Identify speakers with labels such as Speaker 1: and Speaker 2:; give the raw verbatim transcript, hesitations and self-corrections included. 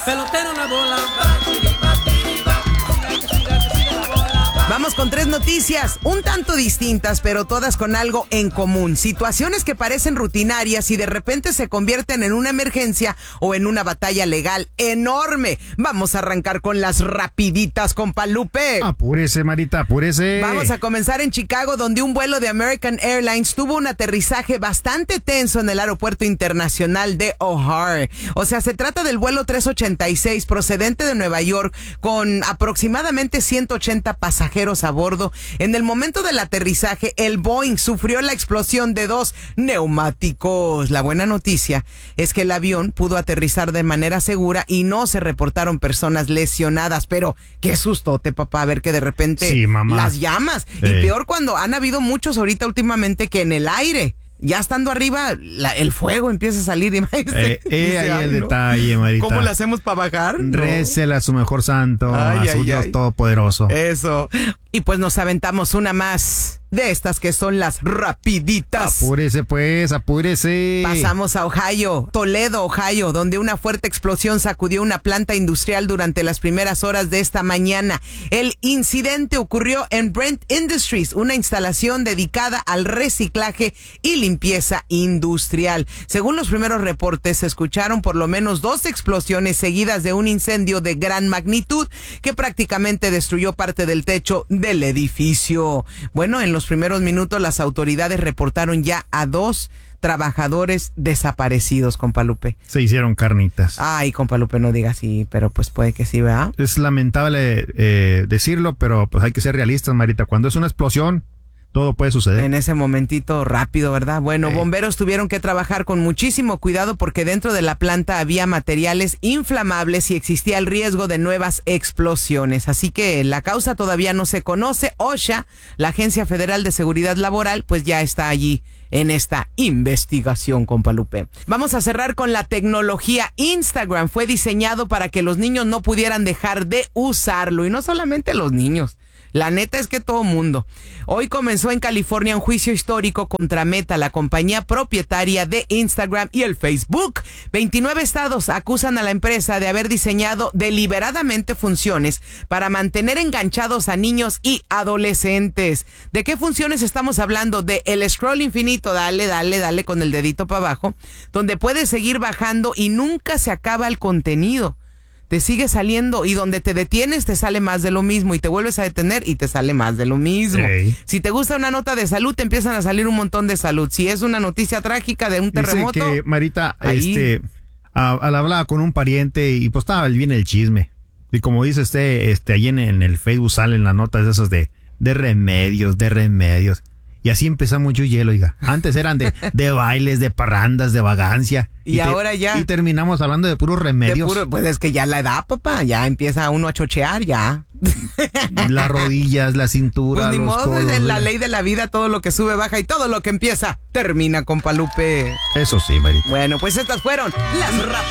Speaker 1: pelotero la bola.
Speaker 2: Vamos con tres noticias, un tanto distintas, pero todas con algo en común. Situaciones que parecen rutinarias y de repente se convierten en una emergencia o en una batalla legal enorme. Vamos a arrancar con las rapiditas, compa Lupe.
Speaker 3: Apúrese, Marita, apúrese.
Speaker 2: Vamos a comenzar en Chicago, donde un vuelo de American Airlines tuvo un aterrizaje bastante tenso en el aeropuerto internacional de O'Hare. O sea, se trata del vuelo trescientos ochenta y seis procedente de Nueva York con aproximadamente ciento ochenta pasajeros a bordo. En el momento del aterrizaje, el Boeing sufrió la explosión de dos neumáticos. La buena noticia es que el avión pudo aterrizar de manera segura y no se reportaron personas lesionadas. Pero qué sustote, papá, ver que de repente
Speaker 3: sí, mamá.
Speaker 2: las llamas.
Speaker 3: Eh.
Speaker 2: Y peor cuando han habido muchos ahorita últimamente que en el aire, ya estando arriba, la, el fuego empieza a salir. Y
Speaker 3: eh, eh, ahí el detalle, Marita.
Speaker 2: ¿Cómo le hacemos para bajar? No.
Speaker 3: Récele a su mejor santo,
Speaker 2: Ay,
Speaker 3: a su
Speaker 2: ay,
Speaker 3: Dios
Speaker 2: ay.
Speaker 3: todopoderoso.
Speaker 2: Eso. Y pues nos aventamos una más de estas que son las rapiditas.
Speaker 3: Apúrese pues, apúrese.
Speaker 2: Pasamos a Ohio, Toledo, Ohio, donde una fuerte explosión sacudió una planta industrial durante las primeras horas de esta mañana. El incidente ocurrió en Brent Industries, una instalación dedicada al reciclaje y limpieza industrial. Según los primeros reportes, se escucharon por lo menos dos explosiones seguidas de un incendio de gran magnitud que prácticamente destruyó parte del techo del edificio. Bueno, en los primeros minutos las autoridades reportaron ya a dos trabajadores desaparecidos, compa Lupe.
Speaker 3: Se hicieron carnitas.
Speaker 2: Ay, compa Lupe, no diga así, pero pues puede que sí, ¿verdad?
Speaker 3: Es lamentable eh, decirlo, pero pues hay que ser realistas, Marita. Cuando es una explosión, todo puede suceder.
Speaker 2: En ese momentito rápido, ¿verdad? Bueno,
Speaker 3: Sí.
Speaker 2: bomberos tuvieron que trabajar con muchísimo cuidado porque dentro de la planta había materiales inflamables y existía el riesgo de nuevas explosiones. Así que la causa todavía no se conoce. OSHA, la Agencia Federal de Seguridad Laboral, pues ya está allí en esta investigación, compa Lupe. Vamos a cerrar con la tecnología. Instagram fue diseñado para que los niños no pudieran dejar de usarlo. Y no solamente los niños. La neta es que todo mundo. Hoy comenzó en California un juicio histórico contra Meta, la compañía propietaria de Instagram y el Facebook. veintinueve estados acusan a la empresa de haber diseñado deliberadamente funciones para mantener enganchados a niños y adolescentes. ¿De qué funciones estamos hablando? De el scroll infinito, dale, dale, dale con el dedito para abajo, donde puedes seguir bajando y nunca se acaba el contenido. Te sigue saliendo y donde te detienes te sale más de lo mismo y te vuelves a detener y te sale más de lo mismo.
Speaker 3: Ey.
Speaker 2: Si te gusta una nota de salud, te empiezan a salir un montón de salud. Si es una noticia trágica de un terremoto...
Speaker 3: Dice que, Marita,
Speaker 2: ahí.
Speaker 3: este, a- al hablar con un pariente y pues estaba bien el chisme. Y como dice usted, este, ahí en, en el Facebook salen las notas de esas de, de remedios, de remedios. Y así empezamos yo y él, oiga. Antes eran de, de bailes, de parrandas, de vagancia.
Speaker 2: Y ahora ya-
Speaker 3: Y terminamos hablando de puros
Speaker 2: de
Speaker 3: remedios.
Speaker 2: puro- pues es que ya la edad, papá, ya empieza uno a chochear, ya.
Speaker 3: Las rodillas, la cintura,
Speaker 2: Pues ni
Speaker 3: los
Speaker 2: modo,
Speaker 3: codos.
Speaker 2: es la
Speaker 3: oiga.
Speaker 2: ley de la vida, todo lo que sube baja y todo lo que empieza termina, compa Lupe.
Speaker 3: Eso sí, Marita.
Speaker 2: Bueno, pues estas fueron las